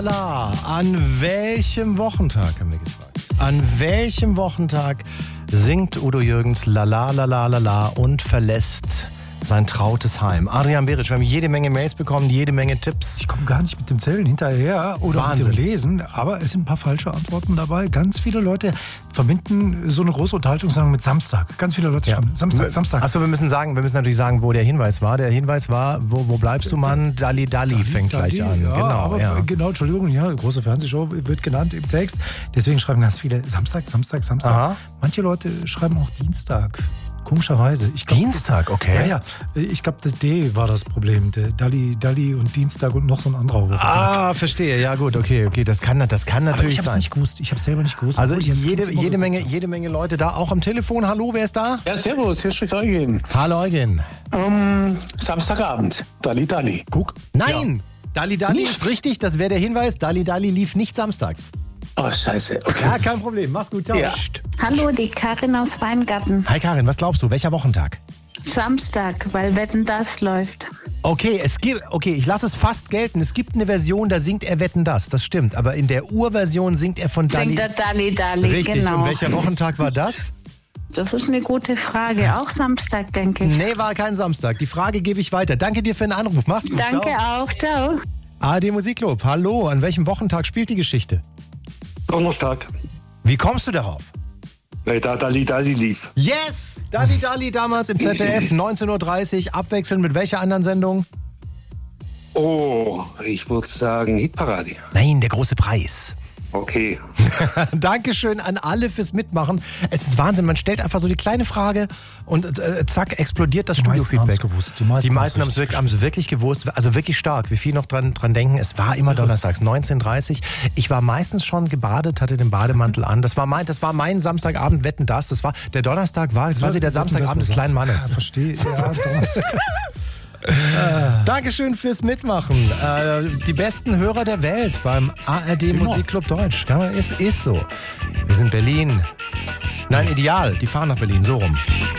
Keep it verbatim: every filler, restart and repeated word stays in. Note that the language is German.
La, an welchem Wochentag, haben wir gefragt, an welchem Wochentag singt Udo Jürgens La La La La La La und verlässt sein trautes Heim? Adrian Beric, wir haben jede Menge Mails bekommen, jede Menge Tipps. Ich komme gar nicht mit dem Zählen hinterher oder Wahnsinn. mit dem Lesen, aber es sind ein paar falsche Antworten dabei. Ganz viele Leute verbinden so eine große Unterhaltungssendung mit Samstag. Ganz viele Leute Ja. schreiben Samstag, Samstag. Achso, wir müssen sagen, wir müssen natürlich sagen, wo der Hinweis war. Der Hinweis war, wo, wo bleibst du, Mann? Dalli Dalli fängt Dalli, gleich an. Ja, genau, aber ja. genau, Entschuldigung, ja, große Fernsehshow wird genannt im Text. Deswegen schreiben ganz viele Samstag, Samstag, Samstag. Aha. Manche Leute schreiben auch Dienstag. Komischerweise. Ich glaub, Dienstag, okay. Ja, ja. Ich glaube, das D war das Problem. Der Dalli, Dalli und Dienstag und noch so ein anderer Wochentag. Ah, verstehe. Ja gut, okay, okay. Das kann, das kann Aber natürlich ich habe es sein. nicht gewusst. Ich habe es selber nicht gewusst. Also obwohl ich jetzt jede, Kind immer jede, Menge, geguckt habe. jede Menge Leute da, auch am Telefon. Hallo, wer ist da? Ja, servus, hier spricht Eugen. Hallo Eugen. Ähm, Samstagabend, Dalli Dalli. Guck. Nein, Dalli Dalli ist richtig, das wäre der Hinweis. Dalli Dalli lief nicht samstags. Oh, scheiße, okay. Ja, kein Problem. Mach's gut, ciao. Ja. Psst. Hallo, die Karin aus Weingarten. Hi Karin, was glaubst du, welcher Wochentag? Samstag, weil Wetten, das läuft. Okay, es gibt, okay, ich lasse es fast gelten. Es gibt eine Version, da singt er Wetten, das. Das stimmt. Aber in der Urversion singt er von Dalli. Singt der Dalli Dalli, Richtig. genau. Und welcher Wochentag war das? Das ist eine gute Frage. Auch Samstag, denke ich. Nee, war kein Samstag. Die Frage gebe ich weiter. Danke dir für den Anruf. Mach's gut. Danke Ciao. auch, ciao. A R D Musikclub, hallo. An welchem Wochentag spielt die Geschichte? Donnerstag, Wie kommst du darauf? weil da Dalli Dalli lief. Yes! Dalli Dalli damals im Z D F, neunzehn Uhr dreißig, abwechselnd mit welcher anderen Sendung? Oh, ich würde sagen Hitparade. Nein, der große Preis. Okay. Dankeschön an alle fürs Mitmachen. Es ist Wahnsinn, man stellt einfach so die kleine Frage und äh, zack, explodiert das Die meisten Studiofeedback. haben's gewusst. Die meisten Die meisten haben haben's es wirklich, haben's wirklich gewusst. Also wirklich stark, wie viel noch dran, dran denken. Es war immer donnerstags, neunzehn Uhr dreißig. Ich war meistens schon gebadet, hatte den Bademantel an. Das war mein, das war mein Samstagabend, Wetten, das. Das war, der Donnerstag war quasi der Samstagabend des kleinen Mannes. Ja, verstehe. Ja, Donnerstag. Dankeschön fürs Mitmachen. Äh, die besten Hörer der Welt beim A R D Musikclub Deutsch. Ja, ist, ist so. Wir sind Berlin. Nein, ideal. Die fahren nach Berlin. So rum.